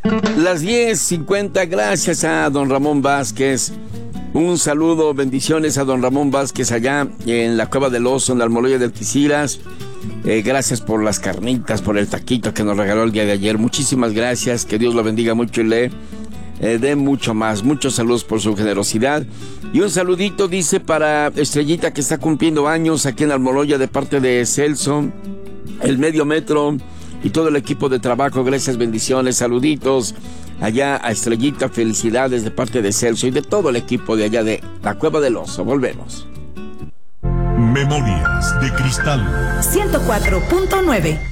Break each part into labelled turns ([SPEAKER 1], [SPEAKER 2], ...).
[SPEAKER 1] Las 10:50, gracias a don Ramón Vázquez. Un saludo, bendiciones a don Ramón Vázquez allá en la Cueva del Oso, en la Almoloya de Algeciras. Gracias por las carnitas, por el taquito que nos regaló el día de ayer. Muchísimas gracias, que Dios lo bendiga mucho y le dé mucho más. Muchos saludos por su generosidad. Y un saludito, dice, para Estrellita, que está cumpliendo años aquí en la Almoloya, de parte de Celso, el Medio Metro y todo el equipo de trabajo. Gracias, bendiciones, saluditos allá a Estrellita, felicidades de parte de Celso y de todo el equipo de allá de la Cueva del Oso. Volvemos.
[SPEAKER 2] Memorias de Cristal
[SPEAKER 3] 104.9.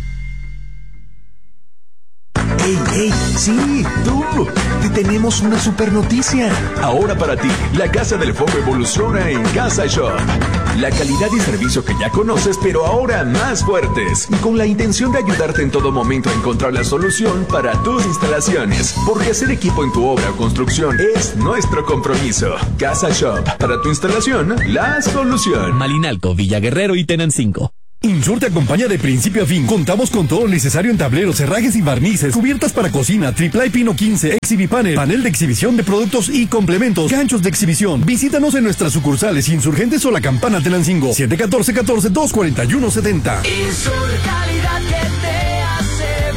[SPEAKER 4] ¡Ey! ¡Sí! ¡Tú! Te tenemos una super noticia. Ahora para ti, la Casa del Foco evoluciona en Casa Shop. La calidad y servicio que ya conoces, pero ahora más fuertes. Y con la intención de ayudarte en todo momento a encontrar la solución para tus instalaciones. Porque hacer equipo en tu obra o construcción es nuestro compromiso. Casa Shop. Para tu instalación, la solución.
[SPEAKER 5] Malinalco, Villaguerrero y Tenancingo.
[SPEAKER 6] Insur te acompaña de principio a fin. Contamos con todo lo necesario en tableros, herrajes y barnices, cubiertas para cocina, triple pino 15, exhibipanel, panel de exhibición de productos y complementos, ganchos de exhibición. Visítanos en nuestras sucursales Insurgentes o La Campana Tenancingo, 714-14-241-70.
[SPEAKER 7] Insur, calidad que te hace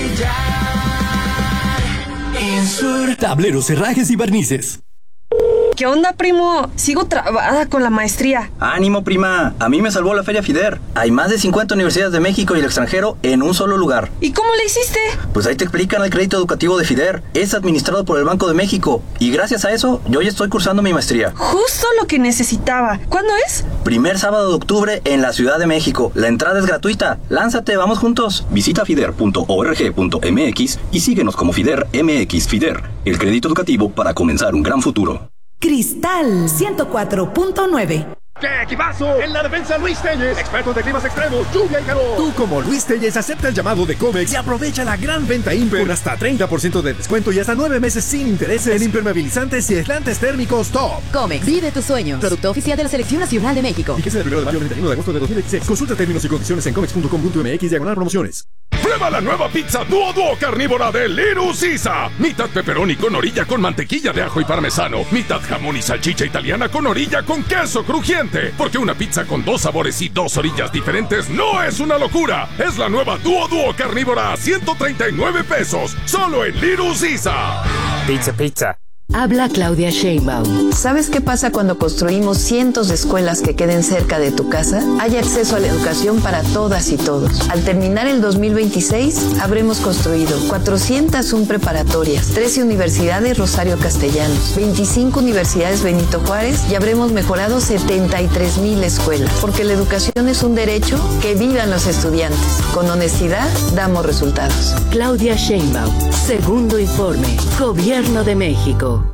[SPEAKER 7] brillar. Insur.
[SPEAKER 6] Tableros, herrajes y barnices.
[SPEAKER 8] ¿Qué onda, primo? Sigo trabada con la maestría.
[SPEAKER 9] ¡Ánimo, prima! A mí me salvó la Feria FIDER. Hay más de 50 universidades de México y el extranjero en un solo lugar.
[SPEAKER 8] ¿Y cómo le hiciste?
[SPEAKER 9] Pues ahí te explican el crédito educativo de FIDER. Es administrado por el Banco de México. Y gracias a eso, yo ya estoy cursando mi maestría.
[SPEAKER 8] Justo lo que necesitaba. ¿Cuándo es?
[SPEAKER 9] Primer sábado de octubre en la Ciudad de México. La entrada es gratuita. ¡Lánzate, vamos juntos! Visita fider.org.mx y síguenos como FIDER MX. FIDER, el crédito educativo para comenzar un gran futuro.
[SPEAKER 3] Cristal 104.9.
[SPEAKER 10] ¡Qué equipazo! En la defensa, Luis Telles, expertos de climas extremos, lluvia y calor. Tú, como Luis Telles, acepta el llamado de Comex y aprovecha la gran venta Imper con hasta 30% de descuento y hasta 9 meses sin intereses en impermeabilizantes y aislantes térmicos top.
[SPEAKER 11] Comex, vive tus sueños. Producto oficial de la Selección Nacional de México.
[SPEAKER 10] Fíjese del 1 de mayo al 31 de agosto de 2016. Consulta términos y condiciones en comex.com.mx/promociones.
[SPEAKER 2] Prueba la nueva pizza Duo carnívora de Little Caesar. Mitad pepperoni con orilla con mantequilla de ajo y parmesano. Mitad jamón y salchicha italiana con orilla con queso crujiente. Porque una pizza con 2 sabores y 2 orillas diferentes no es una locura. Es la nueva Duo carnívora a 139 pesos. Solo en Little Caesar.
[SPEAKER 12] Pizza.
[SPEAKER 11] Habla Claudia Sheinbaum.
[SPEAKER 13] ¿Sabes qué pasa cuando construimos cientos de escuelas que queden cerca de tu casa? Hay acceso a la educación para todas y todos. Al terminar el 2026, habremos construido 401 preparatorias, 13 universidades Rosario Castellanos, 25 universidades Benito Juárez y habremos mejorado 73,000 escuelas. Porque la educación es un derecho, que vivan los estudiantes. Con honestidad, damos resultados.
[SPEAKER 11] Claudia Sheinbaum. Segundo informe. Gobierno de México.